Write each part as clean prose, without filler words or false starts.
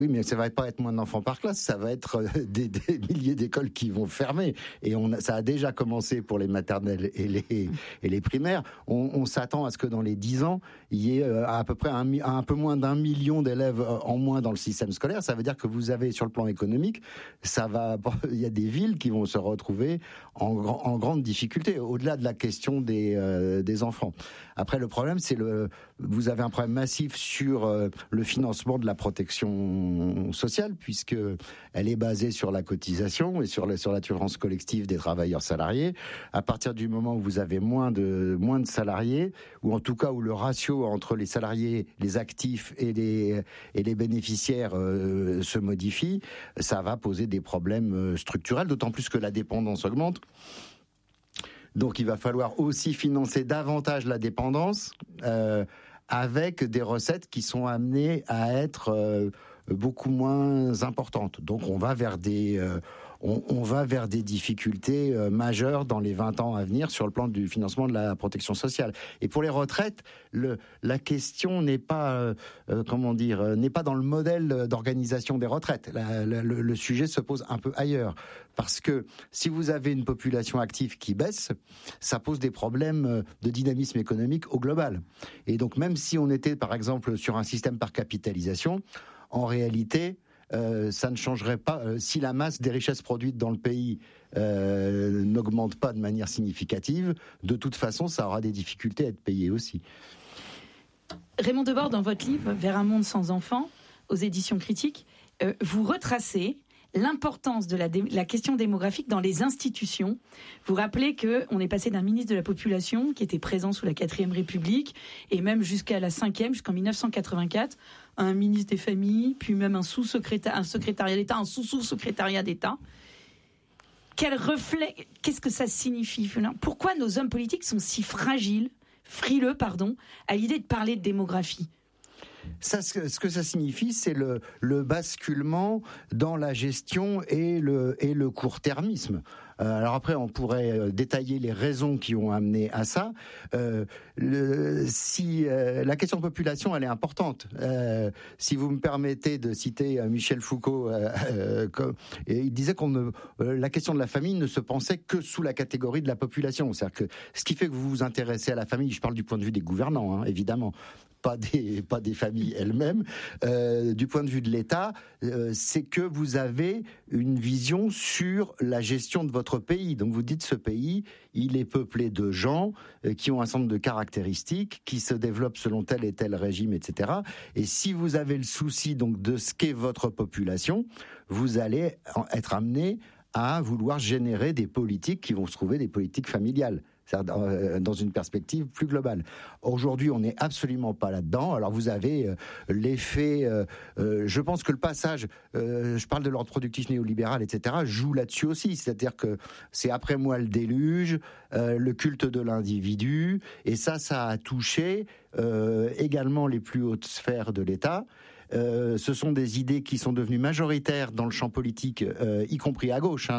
Oui, mais ça va pas être moins d'enfants par classe, ça va être des milliers d'écoles qui vont fermer. Et ça a déjà commencé pour les maternelles et les primaires. On s'attend à ce que dans les 10 ans, il y ait à peu près un peu moins d'1 million d'élèves en moins dans le système scolaire. Ça veut dire que vous avez, sur le plan économique, il y a des villes qui vont se retrouver en grande difficulté, au-delà de la question des enfants. Après, le problème, vous avez un problème massif sur le financement de la protection sociale, puisque elle est basée sur la cotisation et sur l'assurance collective des travailleurs salariés. À partir du moment où vous avez moins de salariés, ou en tout cas où le ratio entre les salariés, les actifs et les bénéficiaires se modifie, ça va poser des problèmes structurels, d'autant plus que la dépendance augmente. Donc il va falloir aussi financer davantage la dépendance avec des recettes qui sont amenées à être beaucoup moins importantes. Donc on va vers des difficultés majeures dans les 20 ans à venir sur le plan du financement de la protection sociale. Et pour les retraites, la question n'est pas n'est pas dans le modèle d'organisation des retraites. Le sujet se pose un peu ailleurs, parce que si vous avez une population active qui baisse, ça pose des problèmes de dynamisme économique au global. Et donc même si on était par exemple sur un système par capitalisation, en réalité, ça ne changerait pas si la masse des richesses produites dans le pays n'augmente pas de manière significative. De toute façon, ça aura des difficultés à être payé aussi. Raymond Debord, dans votre livre « Vers un monde sans enfants », aux éditions Critiques, vous retracez l'importance de la question démographique dans les institutions. Vous rappelez qu'on est passé d'un ministre de la Population qui était présent sous la 4e République et même jusqu'à la 5e, jusqu'en 1984, à un ministre des Familles, puis même un secrétariat d'État, un sous-secrétariat d'État. Qu'est-ce que ça signifie? Pourquoi nos hommes politiques sont si frileux, à l'idée de parler de démographie? Ça, ce que ça signifie, c'est le basculement dans la gestion et le court-termisme. Alors après, on pourrait détailler les raisons qui ont amené à ça. La question de population, elle est importante. Si vous me permettez de citer Michel Foucault, il disait la question de la famille ne se pensait que sous la catégorie de la population. C'est-à-dire que ce qui fait que vous vous intéressez à la famille, je parle du point de vue des gouvernants, évidemment, pas des familles elles-mêmes, du point de vue de l'État, c'est que vous avez une vision sur la gestion de votre pays. Donc vous dites, ce pays, il est peuplé de gens qui ont un certain nombre de caractéristiques, qui se développent selon tel et tel régime, etc. Et si vous avez le souci donc de ce qu'est votre population, vous allez être amené à vouloir générer des politiques qui vont se trouver des politiques familiales, dans une perspective plus globale. Aujourd'hui, on n'est absolument pas là-dedans. Alors vous avez l'effet... je pense que le passage, je parle de l'ordre productif néolibéral, etc., joue là-dessus aussi. C'est-à-dire que c'est après moi le déluge, le culte de l'individu, et ça a touché également les plus hautes sphères de l'État. Ce sont des idées qui sont devenues majoritaires dans le champ politique, y compris à gauche,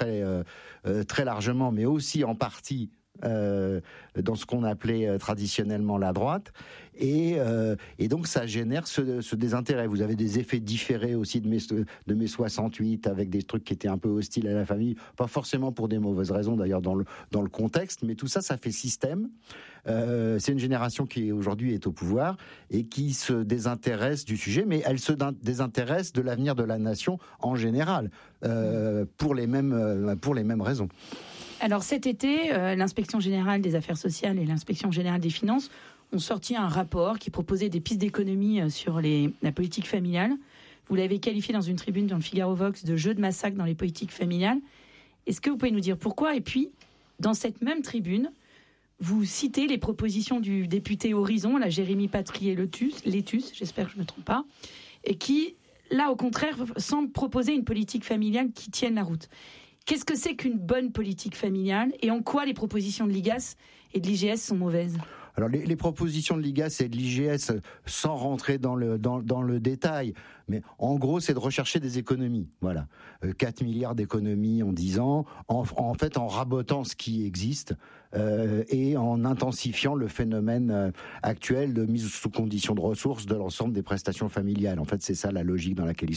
très largement, mais aussi en partie dans ce qu'on appelait traditionnellement la droite, et donc ça génère ce désintérêt. Vous avez des effets différés aussi de mai 68, avec des trucs qui étaient un peu hostiles à la famille, pas forcément pour des mauvaises raisons d'ailleurs dans le contexte, mais tout ça fait système. C'est une génération qui aujourd'hui est au pouvoir et qui se désintéresse du sujet, mais elle se désintéresse de l'avenir de la nation en général, pour les mêmes raisons. Alors cet été, l'Inspection générale des affaires sociales et l'Inspection générale des finances ont sorti un rapport qui proposait des pistes d'économie sur la politique familiale. Vous l'avez qualifié dans une tribune dans le Figaro Vox de jeu de massacre dans les politiques familiales. Est-ce que vous pouvez nous dire pourquoi? Et puis, dans cette même tribune, vous citez les propositions du député Horizon, la Jérémy Patrier-Létus, j'espère que je ne me trompe pas, et qui, là, au contraire, semble proposer une politique familiale qui tienne la route. Qu'est-ce que c'est qu'une bonne politique familiale et en quoi les propositions de l'IGAS et de l'IGS sont mauvaises? Alors les propositions de l'IGAS et de l'IGS, sans rentrer dans le détail, mais en gros c'est de rechercher des économies. Voilà, 4 milliards d'économies en 10 ans, en fait en rabotant ce qui existe et en intensifiant le phénomène actuel de mise sous condition de ressources de l'ensemble des prestations familiales. En fait c'est ça la logique dans laquelle